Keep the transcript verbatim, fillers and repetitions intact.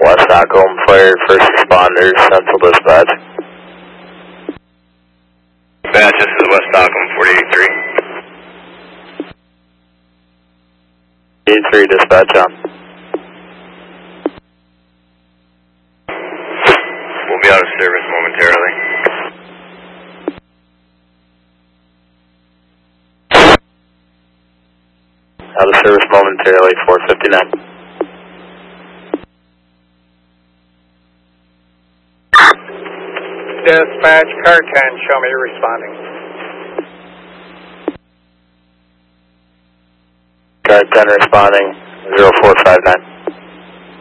West Stockholm Fire, first responders, Central Dispatch. Dispatch, this is West Stockholm, forty-eight three. eighty-three, dispatch on. We'll be out of service momentarily. Out of service momentarily, four fifty-nine. Dispatch, car ten, show me responding. Car ten responding, zero four five nine.